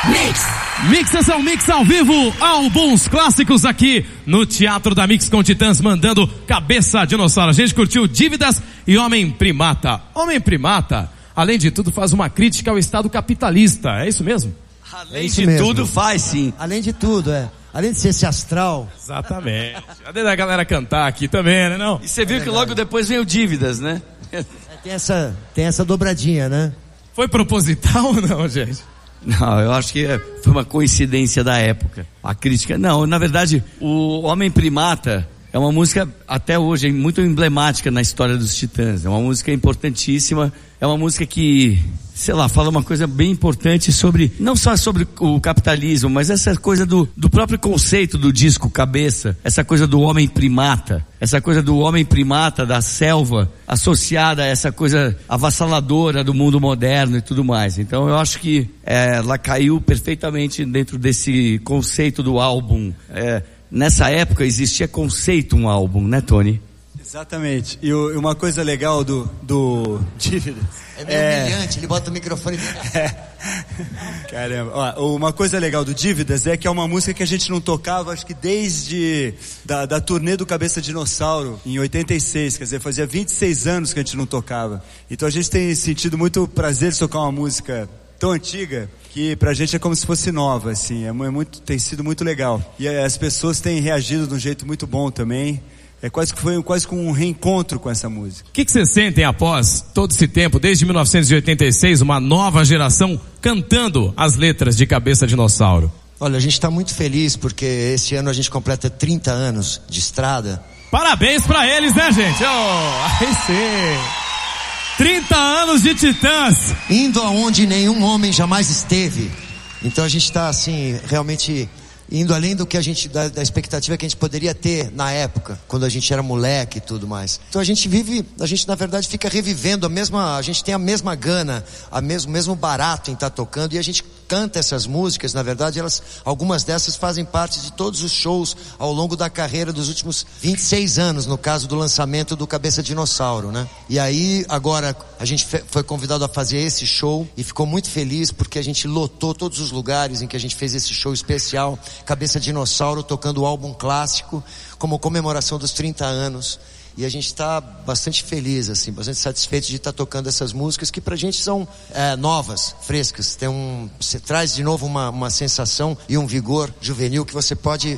Mix, esse é o Mix ao vivo, álbuns clássicos aqui no Teatro da Mix com Titãs, mandando Cabeça Dinossauro. A gente curtiu Dívidas e Homem Primata. Homem Primata, além de tudo, faz uma crítica ao Estado capitalista, é isso mesmo? Além de tudo, faz sim. Além de tudo, além de ser esse astral. Exatamente. Cadê a galera cantar aqui também, né não? E você viu que logo depois veio Dívidas, né? Tem essa dobradinha, né? Foi proposital ou não, gente? Não, eu acho que foi uma coincidência da época. A crítica, não, na verdade, o Homem Primata é uma música, até hoje, muito emblemática na história dos Titãs. É uma música importantíssima, é uma música que, sei lá, fala uma coisa bem importante sobre, não só sobre o capitalismo, mas essa coisa do próprio conceito do disco Cabeça, essa coisa do homem primata, essa coisa do homem primata da selva, associada a essa coisa avassaladora do mundo moderno e tudo mais. Então eu acho que ela caiu perfeitamente dentro desse conceito do álbum. Nessa época existia conceito um álbum, né, Tony? Exatamente. E uma coisa legal do Dívidas... É meio humilhante, ele bota o microfone... Caramba. Ó, uma coisa legal do Dívidas é que é uma música que a gente não tocava, acho que desde da turnê do Cabeça Dinossauro, em 86, quer dizer, fazia 26 anos que a gente não tocava. Então a gente tem sentido muito prazer de tocar uma música tão antiga que pra gente é como se fosse nova, assim, tem sido muito legal. E as pessoas têm reagido de um jeito muito bom também. Foi quase um reencontro com essa música. O que vocês sentem após todo esse tempo, desde 1986, uma nova geração cantando as letras de Cabeça Dinossauro? Olha, a gente está muito feliz porque esse ano a gente completa 30 anos de estrada. Parabéns pra eles, né, gente? Aí sim. 30 anos de Titãs. Indo aonde nenhum homem jamais esteve. Então a gente está assim, realmente... indo além do que da expectativa que a gente poderia ter na época, quando a gente era moleque e tudo mais. Então a gente na verdade fica revivendo a gente tem a mesma gana, o mesmo barato em estar tocando, e a gente canta essas músicas, na verdade algumas dessas fazem parte de todos os shows ao longo da carreira dos últimos 26 anos, no caso do lançamento do Cabeça Dinossauro, né? E aí agora a gente foi convidado a fazer esse show e ficou muito feliz porque a gente lotou todos os lugares em que a gente fez esse show especial, Cabeça Dinossauro, tocando o álbum clássico como comemoração dos 30 anos. E a gente está bastante feliz, assim, bastante satisfeito de estar tocando essas músicas que pra gente são novas, frescas. Você traz de novo uma sensação e um vigor juvenil que você pode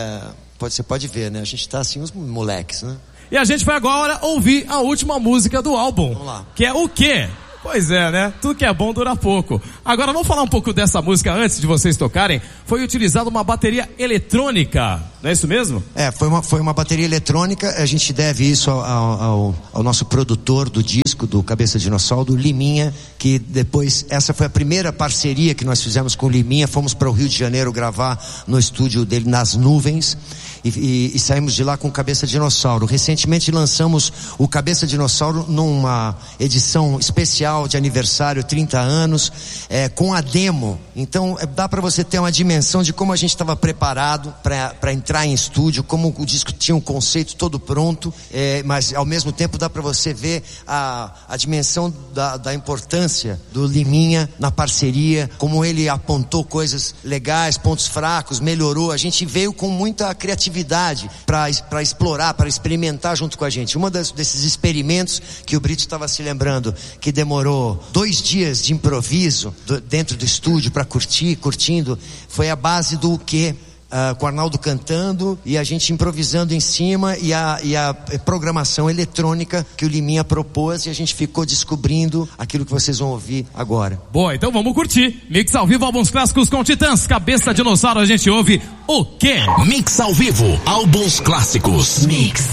ver, né? A gente tá assim, os moleques, né? E a gente vai agora ouvir a última música do álbum. Vamos lá. Que é o quê? Pois é, né? Tudo que é bom dura pouco. Agora vamos falar um pouco dessa música antes de vocês tocarem. Foi utilizada uma bateria eletrônica, não é isso mesmo? Foi uma bateria eletrônica. A gente deve isso ao nosso produtor do disco, do Cabeça Dinossauro, do Liminha, que depois, essa foi a primeira parceria que nós fizemos com o Liminha. Fomos para o Rio de Janeiro gravar no estúdio dele, Nas Nuvens. E saímos de lá com o Cabeça Dinossauro. Recentemente lançamos o Cabeça Dinossauro numa edição especial de aniversário, 30 anos, com a demo. Então dá para você ter uma dimensão de como a gente estava preparado para entrar em estúdio, como o disco tinha um conceito todo pronto, mas ao mesmo tempo dá para você ver a dimensão da importância do Liminha na parceria, como ele apontou coisas legais, pontos fracos, melhorou. A gente veio com muita criatividade para explorar, para experimentar junto com a gente. Desses experimentos que o Brito estava se lembrando, que demorou 2 dias de improviso dentro do estúdio para curtindo, foi a base do quê? Com o Arnaldo cantando e a gente improvisando em cima, e a programação eletrônica que o Liminha propôs, e a gente ficou descobrindo aquilo que vocês vão ouvir agora. Boa, então vamos curtir. Mix ao vivo, álbuns clássicos com Titãs. Cabeça Dinossauro, a gente ouve o quê? Mix ao vivo, álbuns clássicos. Mix.